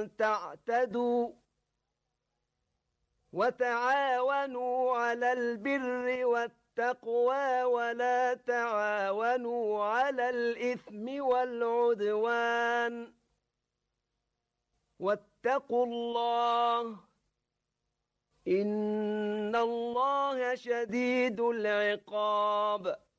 تعتدوا وتعاونوا على البر والتقوى ولا تعاونوا على الإثم والعدوان واتقوا الله إن الله شديد العقاب